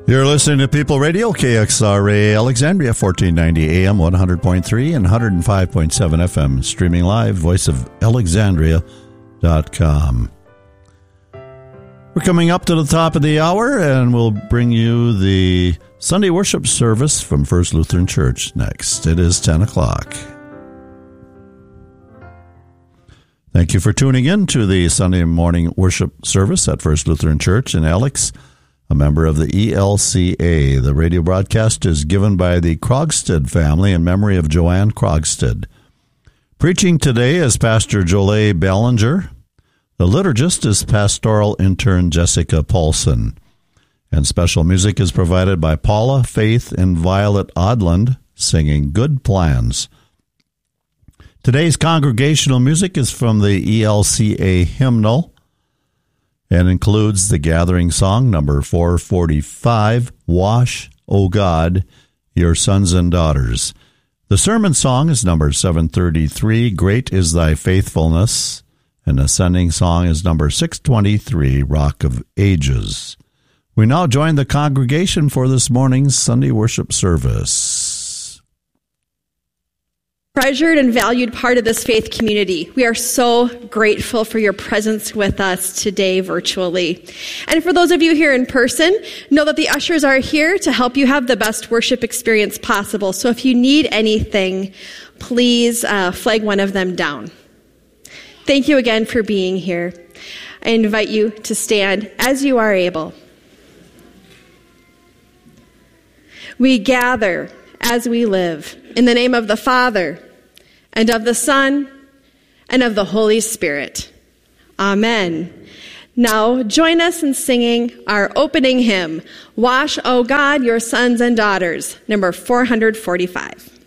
You're listening to People Radio, KXRA Alexandria, 1490 AM, 100.3 and 105.7 FM. Streaming live, voiceofalexandria.com. We're coming up to the top of the hour, and we'll bring you the Sunday worship service from First Lutheran Church next. It is 10 o'clock. Thank you for tuning in to the Sunday morning worship service at First Lutheran Church. And Alex, a member of the ELCA. The radio broadcast is given by the Krogstad family in memory of Joanne Krogstad. Preaching today is Pastor Jolie Ballinger. The liturgist is pastoral intern Jessica Paulson. And special music is provided by Paula, Faith, and Violet Odland, singing Good Plans. Today's congregational music is from the ELCA hymnal and includes the gathering song number 445, Wash, O God, Your Sons and Daughters. The sermon song is number 733, Great is Thy Faithfulness, and the ascending song is number 623, Rock of Ages. We now join the congregation for this morning's Sunday worship service. Treasured and valued part of this faith community, we are so grateful for your presence with us today virtually. And for those of you here in person, know that the ushers are here to help you have the best worship experience possible. So if you need anything, please flag one of them down. Thank you again for being here. I invite you to stand as you are able. We gather as we live, in the name of the Father, and of the Son, and of the Holy Spirit. Amen. Now join us in singing our opening hymn, Wash, O God, Your Sons and Daughters, number 445.